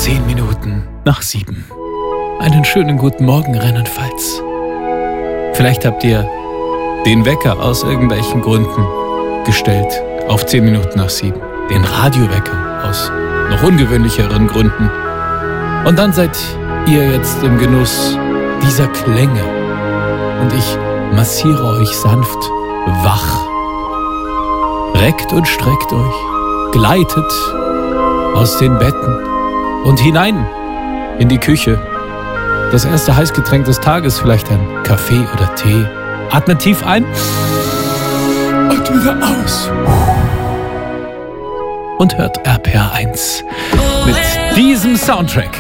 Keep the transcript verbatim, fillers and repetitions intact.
Zehn Minuten nach sieben. Einen schönen guten Morgen, Rheinland-Pfalz. Vielleicht habt ihr den Wecker aus irgendwelchen Gründen gestellt auf zehn Minuten nach sieben. Den Radiowecker aus noch ungewöhnlicheren Gründen. Und dann seid ihr jetzt im Genuss dieser Klänge. Und ich massiere euch sanft wach. Reckt und streckt euch, gleitet aus den Betten und hinein in die Küche. Das erste Heißgetränk des Tages, vielleicht ein Kaffee oder Tee. Atmet tief ein und wieder aus. Und hört R P R eins mit diesem Soundtrack.